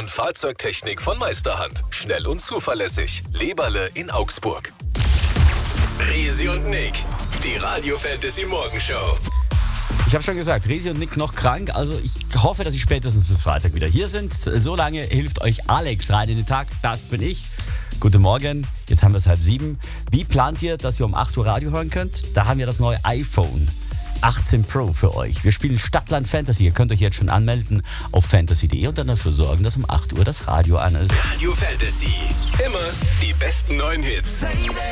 und Fahrzeugtechnik von Meisterhand. Schnell und zuverlässig. Leberle in Augsburg. Resi und Nick, die Radio Fantasy Morgenshow. Ich habe schon gesagt, Resi und Nick noch krank, also ich hoffe, dass sie spätestens bis Freitag wieder hier sind. So lange hilft euch Alex rein in den Tag, das bin ich. Guten Morgen, jetzt haben wir es 6:30. Wie plant ihr, dass ihr um 8 Uhr Radio hören könnt? Da haben wir das neue iPhone 18 Pro für euch. Wir spielen Stadtland Fantasy, ihr könnt euch jetzt schon anmelden auf fantasy.de und dann dafür sorgen, dass um 8 Uhr das Radio an ist. Radio Fantasy, immer die besten neuen Hits.